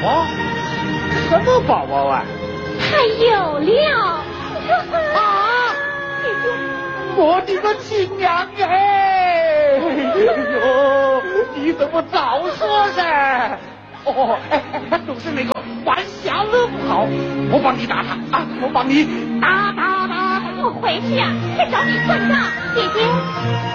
宝？什么宝宝啊？ 还有了！ 啊！我的个亲娘哎！哎呦，你怎么早说噻？哦，哎，都是那个玩小的不好，我帮你打他啊！我帮你打。 我回去呀，再找你算账，姐姐。